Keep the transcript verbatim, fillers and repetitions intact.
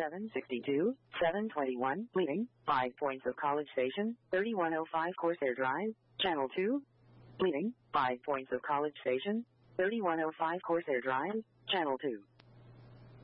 seven sixty-two, seven twenty-one, bleeding, five points of College Station, thirty-one oh five Corsair Drive, Channel two, bleeding, five points of College Station, thirty-one oh five Corsair Drive, Channel two.